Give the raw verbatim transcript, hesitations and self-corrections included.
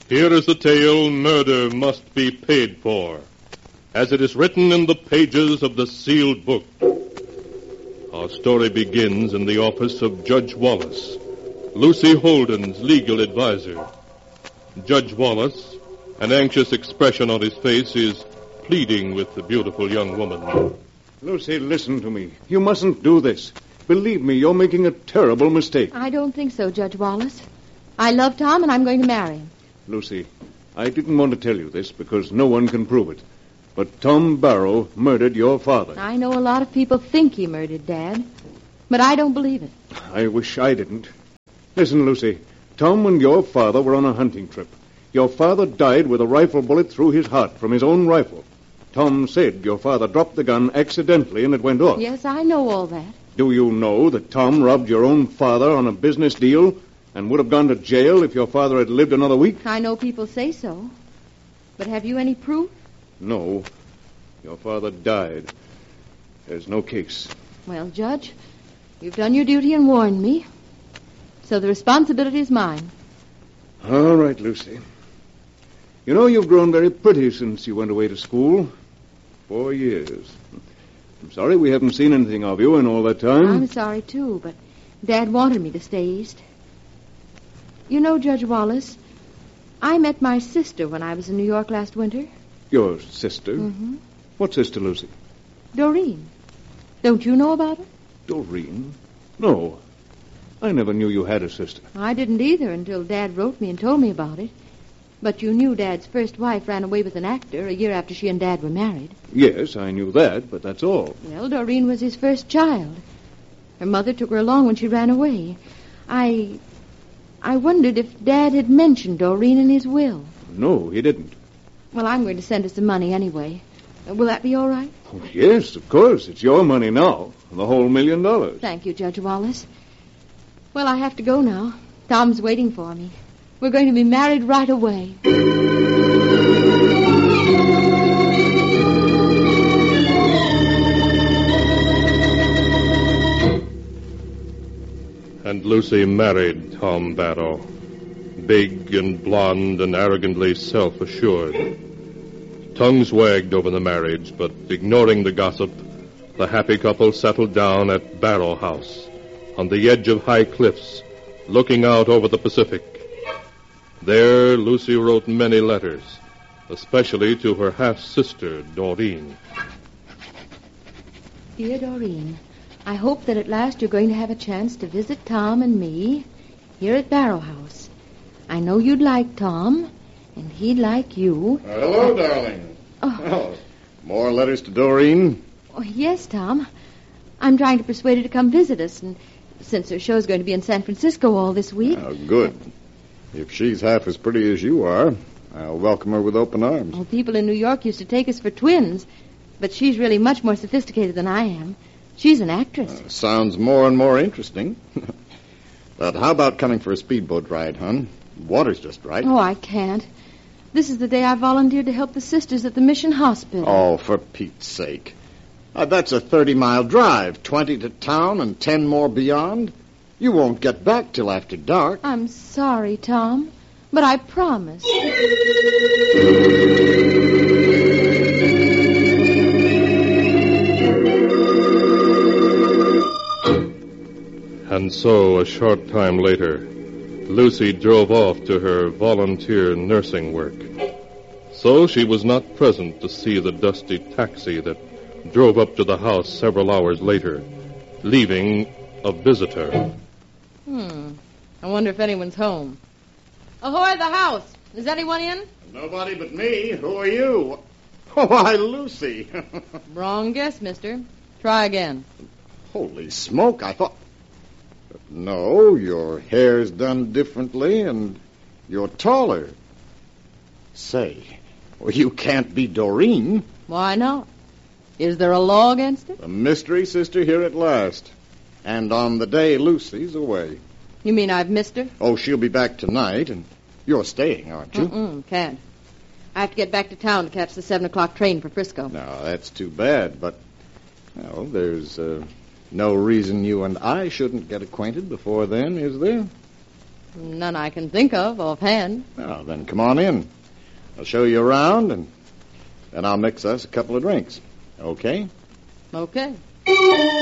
Here is the tale Murder Must Be Paid For, as it is written in the pages of the sealed book. Our story begins in the office of Judge Wallace, Lucy Holden's legal advisor. Judge Wallace, an anxious expression on his face, is pleading with the beautiful young woman. Lucy, listen to me. You mustn't do this. Believe me, you're making a terrible mistake. I don't think so, Judge Wallace. I love Tom, and I'm going to marry him. Lucy, I didn't want to tell you this because no one can prove it. But Tom Barrow murdered your father. I know a lot of people think he murdered Dad, but I don't believe it. I wish I didn't. Listen, Lucy. Tom and your father were on a hunting trip. Your father died with a rifle bullet through his heart from his own rifle. Tom said your father dropped the gun accidentally and it went off. Yes, I know all that. Do you know that Tom robbed your own father on a business deal and would have gone to jail if your father had lived another week? I know people say so. But have you any proof? No. Your father died. There's no case. Well, Judge, you've done your duty and warned me. So the responsibility is mine. All right, Lucy. You know, you've grown very pretty since you went away to school. Four years. I'm sorry we haven't seen anything of you in all that time. I'm sorry, too, but Dad wanted me to stay east. You know, Judge Wallace, I met my sister when I was in New York last winter. Your sister? Mm-hmm. What sister, Lucy? Doreen. Don't you know about her? Doreen? No. I never knew you had a sister. I didn't either until Dad wrote me and told me about it. But you knew Dad's first wife ran away with an actor a year after she and Dad were married. Yes, I knew that, but that's all. Well, Doreen was his first child. Her mother took her along when she ran away. I... I wondered if Dad had mentioned Doreen in his will. No, he didn't. Well, I'm going to send her some money anyway. Uh, will that be all right? Oh, yes, of course. It's your money now. The whole million dollars. Thank you, Judge Wallace. Well, I have to go now. Tom's waiting for me. We're going to be married right away. And Lucy married Tom Barrow, big and blonde and arrogantly self-assured. Tongues wagged over the marriage, but ignoring the gossip, the happy couple settled down at Barrow House, on the edge of high cliffs, looking out over the Pacific. There, Lucy wrote many letters, especially to her half-sister, Doreen. Dear Doreen, I hope that at last you're going to have a chance to visit Tom and me here at Barrow House. I know you'd like Tom, and he'd like you. Hello, darling. Oh. Oh, more letters to Doreen? Oh, yes, Tom. I'm trying to persuade her to come visit us, and since her show's going to be in San Francisco all this week. Oh, good. If she's half as pretty as you are, I'll welcome her with open arms. Oh, people in New York used to take us for twins, but she's really much more sophisticated than I am. She's an actress. Uh, sounds more and more interesting. But how about coming for a speedboat ride, hon? Water's just right. Oh, I can't. This is the day I volunteered to help the sisters at the Mission Hospital. Oh, for Pete's sake. Uh, that's a thirty-mile drive, twenty to town and ten more beyond. You won't get back till after dark. I'm sorry, Tom, but I promise. And so, a short time later, Lucy drove off to her volunteer nursing work. So she was not present to see the dusty taxi that drove up to the house several hours later, leaving a visitor. Hmm. I wonder if anyone's home. Ahoy, the house. Is anyone in? Nobody but me. Who are you? Why, Lucy. Wrong guess, mister. Try again. Holy smoke, I thought... No, your hair's done differently, and you're taller. Say, well, you can't be Doreen. Why not? Is there a law against it? The mystery sister here at last. And on the day Lucy's away. You mean I've missed her? Oh, she'll be back tonight, and you're staying, aren't you? Mm-mm, can't. I have to get back to town to catch the seven o'clock train for Frisco. No, that's too bad, but, well, there's uh, no reason you and I shouldn't get acquainted before then, is there? None I can think of offhand. Well, then come on in. I'll show you around, and then I'll mix us a couple of drinks. Okay? Okay.